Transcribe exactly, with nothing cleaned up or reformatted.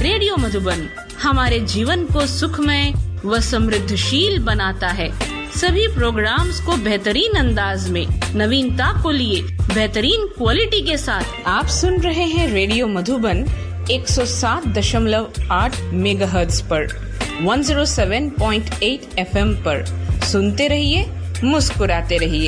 Radio Madhuban हमारे जीवन को सुखमय व समृद्धशील बनाता है। सभी प्रोग्राम्स को बेहतरीन अंदाज में नवीनता को लिए बेहतरीन क्वालिटी के साथ आप सुन रहे हैं रेडियो मधुबन एक सौ सात दशमलव आठ मेगाहर्ट्ज पर एक सौ सात पॉइंट आठ एफएम पर। सुनते रहिए, मुस्कुराते रहिए।